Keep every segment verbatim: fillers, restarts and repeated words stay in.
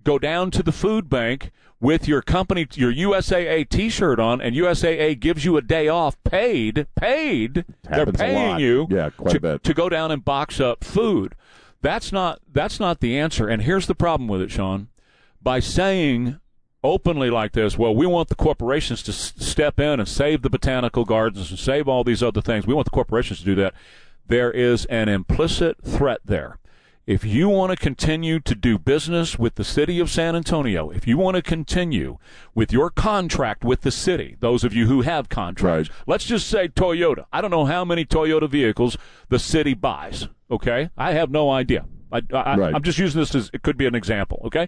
go down to the food bank with your company, your U S A A T-shirt on, and U S A A gives you a day off, paid, paid. They're paying you yeah, quite to, a bit. to go down and box up food. That's not that's not the answer. And here's the problem with it, Sean. By saying openly like this, well, we want the corporations to s- step in and save the botanical gardens and save all these other things. We want the corporations to do that. There is an implicit threat there. If you want to continue to do business with the city of San Antonio, if you want to continue with your contract with the city, those of you who have contracts, right. Let's just say Toyota. I don't know how many Toyota vehicles the city buys, okay? I have no idea. I, I, right. I'm just using this as it could be an example, okay?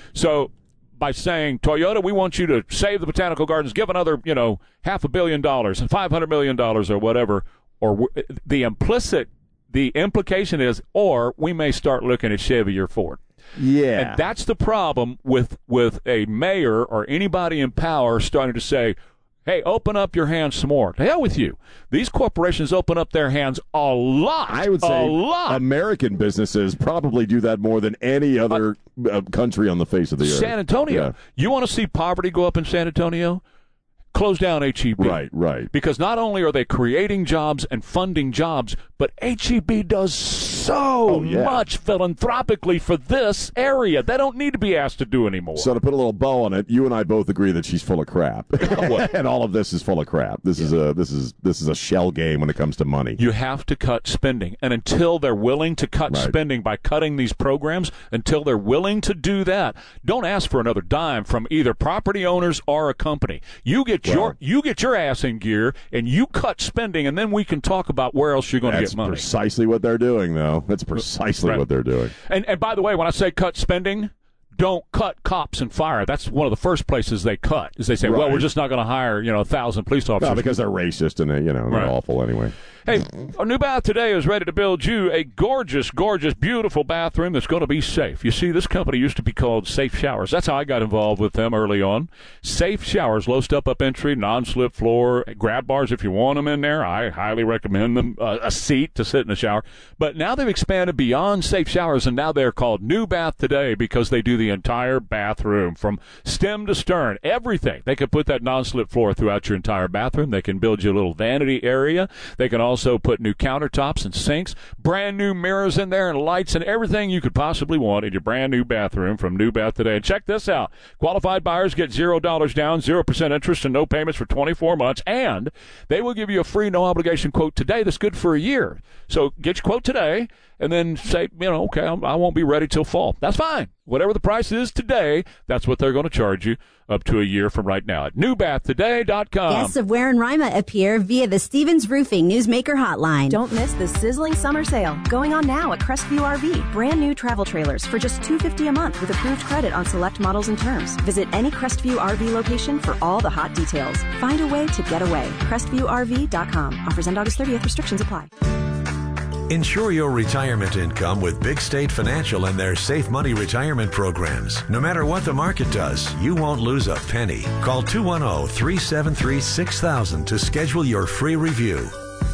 So by saying, Toyota, we want you to save the botanical gardens, give another, you know, half a billion dollars and five hundred million dollars or whatever, or the implicit The implication is, or we may start looking at Chevy or Ford. Yeah. And that's the problem with, with a mayor or anybody in power starting to say, hey, open up your hands some more. To hell with you. These corporations open up their hands a lot. I would say a lot. American businesses probably do that more than any other uh, country on the face of the earth. San Antonio. Yeah. You want to see poverty go up in San Antonio? Close down H E B. Right, right. Because not only are they creating jobs and funding jobs, but H E B does so oh, yeah. much philanthropically for this area. They don't need to be asked to do anymore. So to put a little bow on it, you and I both agree that she's full of crap. And all of this is full of crap. This yeah. is a this is this is a shell game when it comes to money. You have to cut spending. And until they're willing to cut right. spending by cutting these programs, until they're willing to do that, don't ask for another dime from either property owners or a company. You get Well, your you get your ass in gear and you cut spending, and then we can talk about where else you're going to get money. That's precisely what they're doing, though. That's precisely right. what they're doing. And and by the way, when I say cut spending, don't cut cops and fire. That's one of the first places they cut. Is they say, right. well, we're just not going to hire you know a thousand police officers. No, because they're racist and they, you know they're right. awful anyway. Hey, our New Bath today is ready to build you a gorgeous, gorgeous, beautiful bathroom that's going to be safe. You see, this company used to be called Safe Showers. That's how I got involved with them early on. Safe Showers, low step-up entry, non-slip floor, grab bars if you want them in there. I highly recommend them. Uh, a seat to sit in the shower. But now they've expanded beyond Safe Showers, and now they're called New Bath Today because they do the entire bathroom from stem to stern, everything. They can put that non-slip floor throughout your entire bathroom. They can build you a little vanity area. They can also put new countertops and sinks, brand new mirrors in there and lights and everything you could possibly want in your brand new bathroom from New Bath Today. And check this out. Qualified buyers get zero dollars down, zero percent interest and no payments for twenty-four months. And they will give you a free no obligation quote today that's good for a year. So get your quote today and then say, you know, okay, I won't be ready till fall. That's fine. Whatever the price is today, that's what they're going to charge you up to a year from right now at new bath today dot com. Guests of Ware and Rima appear via the Stevens Roofing Newsmaker Hotline. Don't miss the sizzling summer sale going on now at Crestview R V. Brand new travel trailers for just two hundred fifty dollars a month with approved credit on select models and terms. Visit any Crestview R V location for all the hot details. Find a way to get away. crestview r v dot com. Offers end August thirtieth. Restrictions apply. Ensure your retirement income with Big State Financial and their Safe Money retirement programs. No matter what the market does, you won't lose a penny. Call two one zero, three seven three, six thousand to schedule your free review.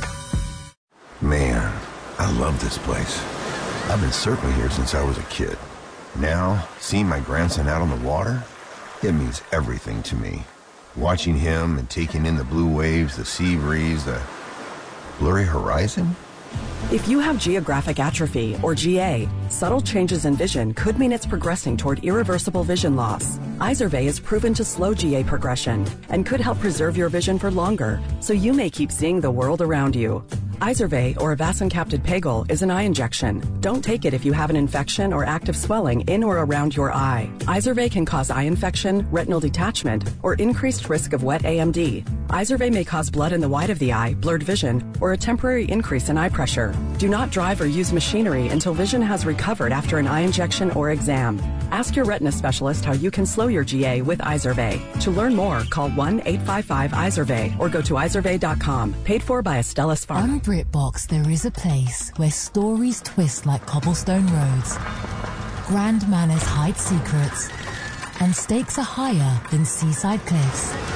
Man, I love this place. I've been surfing here since I was a kid. Now, seeing my grandson out on the water, it means everything to me. Watching him and taking in the blue waves, the sea breeze, the blurry horizon. If you have geographic atrophy, or G A, subtle changes in vision could mean it's progressing toward irreversible vision loss. Izervay is proven to slow G A progression and could help preserve your vision for longer, so you may keep seeing the world around you. Izervay, or avacincaptad pegol, is an eye injection. Don't take it if you have an infection or active swelling in or around your eye. Izervay can cause eye infection, retinal detachment, or increased risk of wet A M D. Izervay may cause blood in the white of the eye, blurred vision, or a temporary increase in eye pressure. Do not drive or use machinery until vision has recovered after an eye injection or exam. Ask your retina specialist how you can slow your G A with Izervay. To learn more, call one eight five five Izervay or go to izervay dot com. Paid for by Astellas Pharma. On BritBox, there is a place where stories twist like cobblestone roads, grand manners hide secrets, and stakes are higher than seaside cliffs.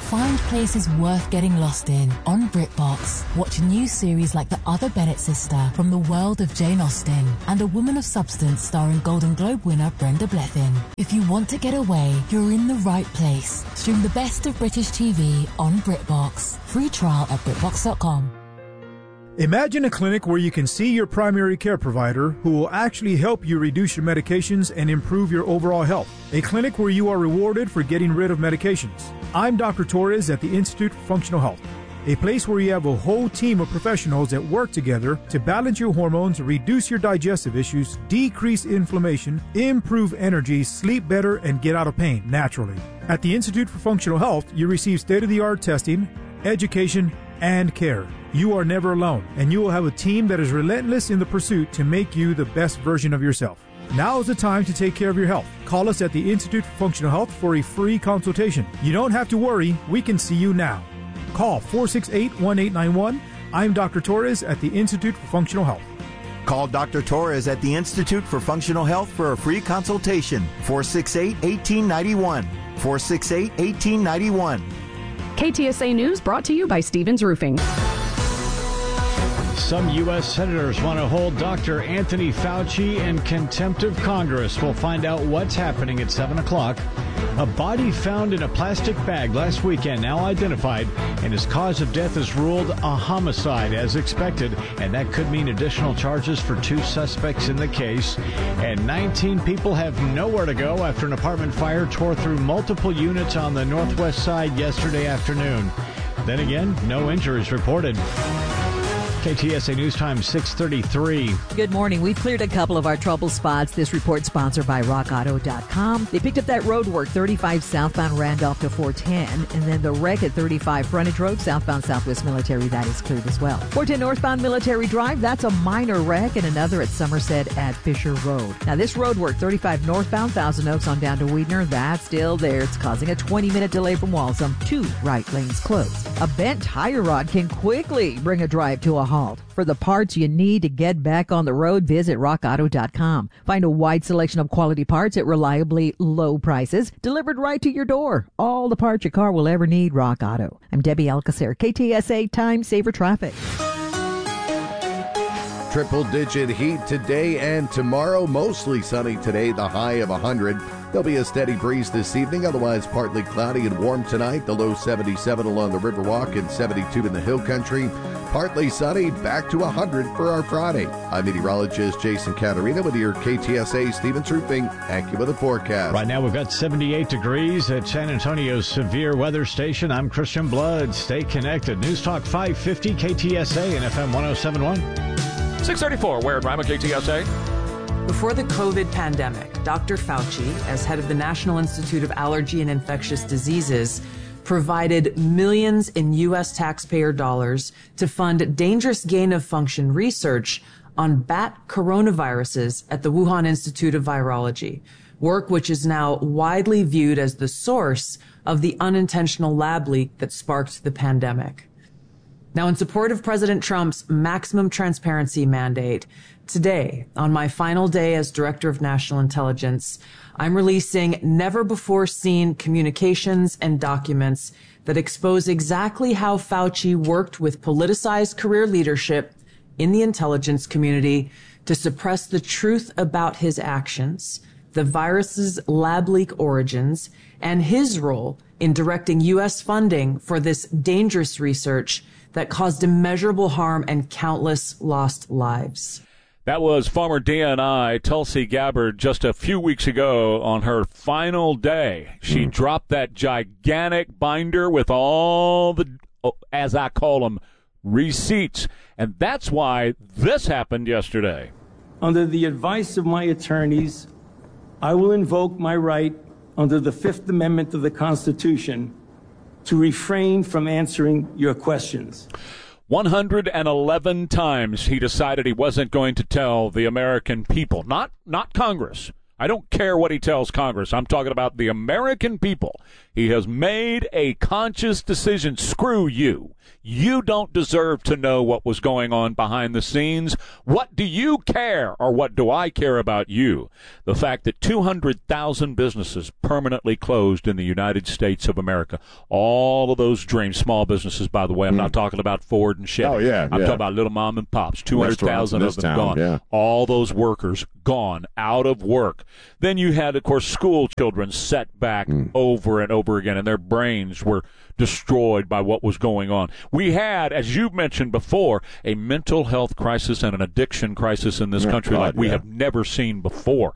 Find places worth getting lost in on BritBox. Watch a new series like The Other Bennett Sister from the world of Jane Austen and A Woman of Substance starring Golden Globe winner Brenda Blethyn. If you want to get away, you're in the right place. Stream the best of British T V on BritBox. Free trial at BritBox dot com. Imagine a clinic where you can see your primary care provider who will actually help you reduce your medications and improve your overall health. A clinic where you are rewarded for getting rid of medications. I'm Doctor Torres at the Institute for Functional Health. A place where you have a whole team of professionals that work together to balance your hormones, reduce your digestive issues, decrease inflammation, improve energy, sleep better, and get out of pain naturally. At the Institute for Functional Health, you receive state-of-the-art testing, education, and care. You are never alone, and you will have a team that is relentless in the pursuit to make you the best version of yourself. Now is the time to take care of your health. Call us at the Institute for Functional Health for a free consultation. You don't have to worry, we can see you now. Call four six eight, one eight nine one. I'm Doctor Torres at the Institute for Functional Health. Call Doctor Torres at the Institute for Functional Health for a free consultation. four six eight, one eight nine one. four six eight, one eight nine one. K T S A News brought to you by Stevens Roofing. Some U S senators want to hold Doctor Anthony Fauci in contempt of Congress. We'll find out what's happening at seven o'clock. A body found in a plastic bag last weekend, now identified, and his cause of death is ruled a homicide as expected, and that could mean additional charges for two suspects in the case. And nineteen people have nowhere to go after an apartment fire tore through multiple units on the northwest side yesterday afternoon. Then again, no injuries reported. K T S A News Time, six thirty-three. Good morning. We've cleared a couple of our trouble spots. This report sponsored by rock auto dot com. They picked up that road work, thirty-five southbound Randolph to four ten, and then the wreck at thirty-five Frontage Road, southbound Southwest Military, that is cleared as well. four ten northbound Military Drive, that's a minor wreck, and another at Somerset at Fisher Road. Now, this road work, thirty-five northbound Thousand Oaks on down to Weidner, that's still there. It's causing a twenty-minute delay from Walsum. Two right lanes closed. A bent tire rod can quickly bring a drive to a halt. For the parts you need to get back on the road, visit rock auto dot com. Find a wide selection of quality parts at reliably low prices, delivered right to your door. All the parts your car will ever need, Rock Auto. I'm Debbie Alcacer, K T S A Time Saver Traffic. Triple-digit heat today and tomorrow. Mostly sunny today, the high of one hundred. There'll be a steady breeze this evening, otherwise partly cloudy and warm tonight. The low seventy-seven along the Riverwalk and seventy-two in the Hill Country. Partly sunny, back to one hundred for our Friday. I'm meteorologist Jason Caterina with your K T S A Stevens Roofing AccuWeather forecast. Right now we've got seventy-eight degrees at San Antonio's Severe Weather Station. I'm Christian Blood. Stay connected. News Talk five fifty K T S A and F M one oh seven point one. six thirty-four, Ware and Rima, K T S A. Before the COVID pandemic, Doctor Fauci, as head of the National Institute of Allergy and Infectious Diseases, provided millions in U S taxpayer dollars to fund dangerous gain-of-function research on bat coronaviruses at the Wuhan Institute of Virology, work which is now widely viewed as the source of the unintentional lab leak that sparked the pandemic. Now, in support of President Trump's maximum transparency mandate, today, on my final day as Director of National Intelligence, I'm releasing never-before-seen communications and documents that expose exactly how Fauci worked with politicized career leadership in the intelligence community to suppress the truth about his actions, the virus's lab leak origins, and his role in directing U S funding for this dangerous research that caused immeasurable harm and countless lost lives. That was former D N I Tulsi Gabbard just a few weeks ago on her final day. She mm. dropped that gigantic binder with all the, as I call them, receipts. And that's why this happened yesterday. Under the advice of my attorneys, I will invoke my right under the Fifth Amendment of the Constitution to refrain from answering your questions. one hundred eleven times he decided he wasn't going to tell the American people, not not Congress. I don't care what he tells Congress. I'm talking about the American people. He has made a conscious decision. Screw you. You don't deserve to know what was going on behind the scenes. What do you care, or what do I care about you? The fact that two hundred thousand businesses permanently closed in the United States of America. All of those dreams, small businesses, by the way. I'm mm. not talking about Ford and Chevy. Oh, yeah, I'm yeah. talking about little mom and pops. two hundred thousand of them town, gone. Yeah. All those workers gone, out of work. Then you had, of course, school children set back mm. over and over again, and their brains were destroyed by what was going on. We had, as you mentioned before, a mental health crisis and an addiction crisis in this oh, country God, like we yeah. have never seen before.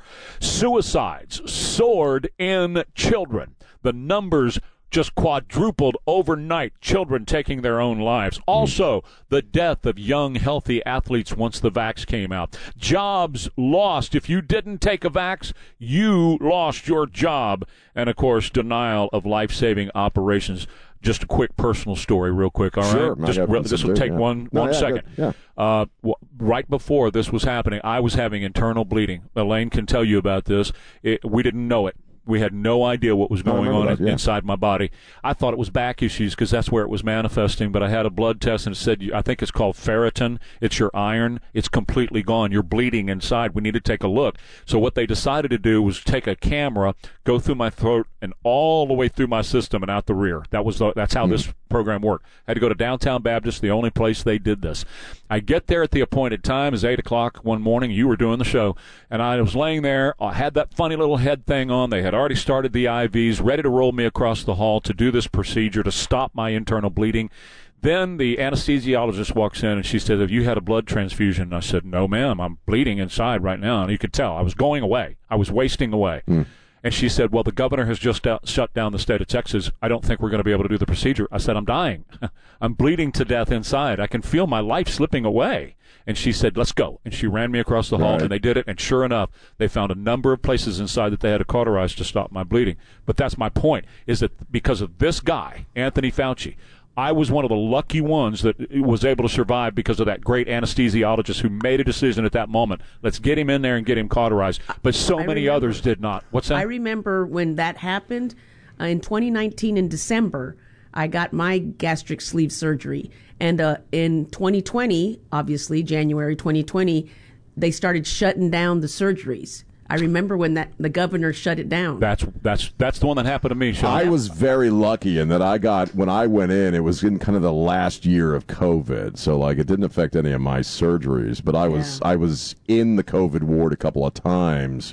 Suicides soared in children. The numbers just quadrupled overnight, children taking their own lives. Also, the death of young, healthy athletes once the vax came out. Jobs lost. If you didn't take a vax, you lost your job. And, of course, denial of life-saving operations. Just a quick personal story real quick, all sure, right? Just real, this will do, take yeah. one, no, one yeah, second. Yeah. Uh, w- right before this was happening, I was having internal bleeding. Elaine can tell you about this. It, we didn't know it. We had no idea what was going on that, yeah. inside my body. I thought it was back issues because that's where it was manifesting, but I had a blood test and it said, I think it's called ferritin. It's your iron. It's completely gone. You're bleeding inside. We need to take a look. So what they decided to do was take a camera, go through my throat, and all the way through my system and out the rear. That was the, That's how mm. this program worked. I had to go to Downtown Baptist, the only place they did this. I get there at the appointed time. It's eight o'clock one morning. You were doing the show, and I was laying there. I had that funny little head thing on. They had already started the I Vs, ready to roll me across the hall to do this procedure to stop my internal bleeding. Then the anesthesiologist walks in, and she said, have you had a blood transfusion? And I said, no, ma'am. I'm bleeding inside right now. And you could tell I was going away. I was wasting away. Mm. And she said, well, the governor has just out, shut down the state of Texas. I don't think we're going to be able to do the procedure. I said, I'm dying. I'm bleeding to death inside. I can feel my life slipping away. And she said, let's go. And she ran me across the hall, right. and they did it. And sure enough, they found a number of places inside that they had to cauterize to stop my bleeding. But that's my point, is that because of this guy, Anthony Fauci, I was one of the lucky ones that was able to survive because of that great anesthesiologist who made a decision at that moment. Let's get him in there and get him cauterized. But so I many remember, others did not. What's that? I remember when that happened uh, in twenty nineteen in December. I got my gastric sleeve surgery. And uh, in twenty twenty, obviously, January twenty twenty, they started shutting down the surgeries. I remember when that the governor shut it down. That's that's that's the one that happened to me, Sean. I was very lucky in that I got, when I went in, it was in kind of the last year of COVID. So, like, it didn't affect any of my surgeries. But I was yeah. I was in the COVID ward a couple of times.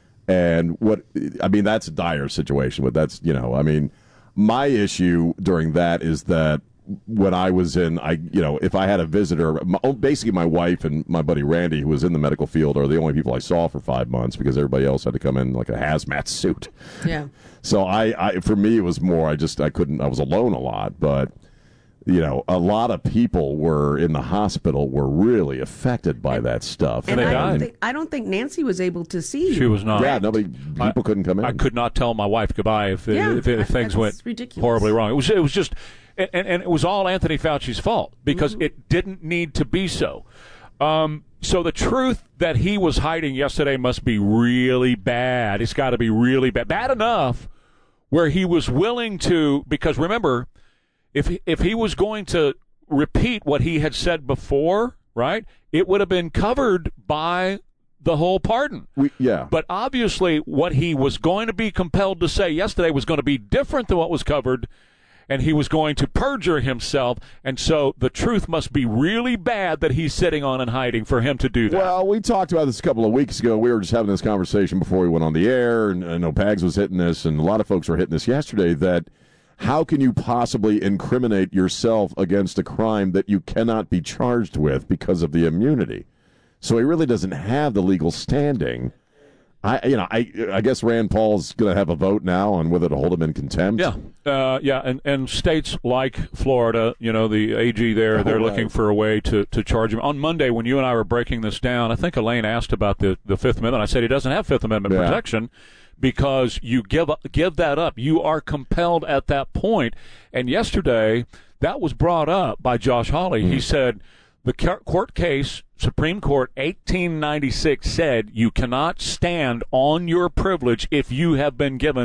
And what, I mean, that's a dire situation. But that's, you know, I mean, my issue during that is that when I was in, I you know, if I had a visitor, my, basically my wife and my buddy Randy, who was in the medical field, are the only people I saw for five months because everybody else had to come in like a hazmat suit. Yeah. So I, I, for me, it was more, I just, I couldn't, I was alone a lot, but, you know, a lot of people were in the hospital were really affected by that stuff. And, and I, don't think, I don't think Nancy was able to see you. She was not. Yeah, nobody, people I, couldn't come in. I could not tell my wife goodbye if, yeah, if, if, if things went ridiculous. horribly wrong. It was, it was just, and, and it was all Anthony Fauci's fault because mm-hmm. it didn't need to be so. Um, so the truth that he was hiding yesterday must be really bad. It's got to be really bad. Bad enough where he was willing to, because remember, if if he was going to repeat what he had said before, right, it would have been covered by the whole pardon. We, yeah. But obviously what he was going to be compelled to say yesterday was going to be different than what was covered, and he was going to perjure himself, and so the truth must be really bad that he's sitting on and hiding for him to do that. Well, we talked about this a couple of weeks ago. We were just having this conversation before we went on the air, and I know Pags was hitting this, and a lot of folks were hitting this yesterday, that how can you possibly incriminate yourself against a crime that you cannot be charged with because of the immunity? So he really doesn't have the legal standing. I, you know, I, I guess Rand Paul's going to have a vote now on whether to hold him in contempt. Yeah, uh, yeah, and, and states like Florida, you know, the A G there, oh, they're right. looking for a way to, to charge him. On Monday, when you and I were breaking this down, I think Elaine asked about the, the Fifth Amendment. I said he doesn't have Fifth Amendment yeah. protection because you give up, give that up. You are compelled at that point. And yesterday, that was brought up by Josh Hawley. Mm. He said the court case, Supreme Court eighteen ninety-six, said you cannot stand on your privilege if you have been given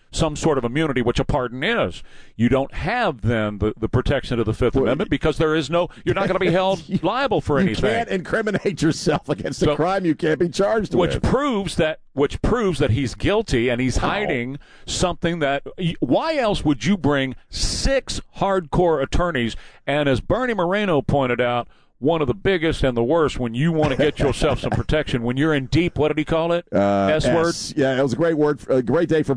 some sort of immunity, which a pardon is. You don't have then the, the protection of the Fifth well, Amendment because there is no. You're not going to be held liable for you anything. You can't incriminate yourself against so, a crime you can't be charged which with. Which proves that. Which proves that he's guilty and he's hiding oh. something that. Why else would you bring six hardcore attorneys? And as Bernie Moreno pointed out, one of the biggest and the worst when you want to get yourself some protection when you're in deep. What did he call it? Uh, S word. Yeah, it was a great word. A great day for